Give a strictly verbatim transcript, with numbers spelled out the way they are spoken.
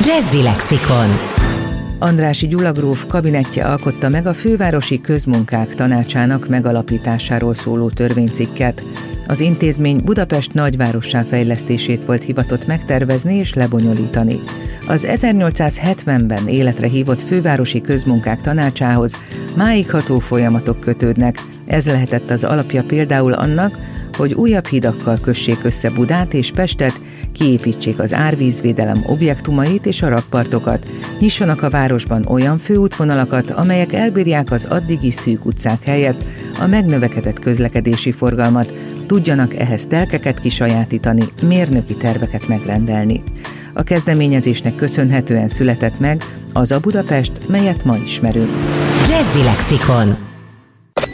Jazzy Lexikon. Andrássy Gyula gróf kabinettje alkotta meg a Fővárosi Közmunkák Tanácsának megalapításáról szóló törvénycikket. Az intézmény Budapest nagyvárossá fejlesztését volt hivatott megtervezni és lebonyolítani. Az ezernyolcszázhetvenben életre hívott Fővárosi Közmunkák Tanácsához máigható folyamatok kötődnek. Ez lehetett az alapja például annak, hogy újabb hidakkal kössék össze Budát és Pestet, kiépítsék az árvízvédelem objektumait és a rakpartokat, nyissanak a városban olyan főútvonalakat, amelyek elbírják az addigi szűk utcák helyett a megnövekedett közlekedési forgalmat, tudjanak ehhez telkeket kisajátítani, mérnöki terveket megrendelni. A kezdeményezésnek köszönhetően született meg az a Budapest, melyet ma ismerünk. Jazzy Lexikon.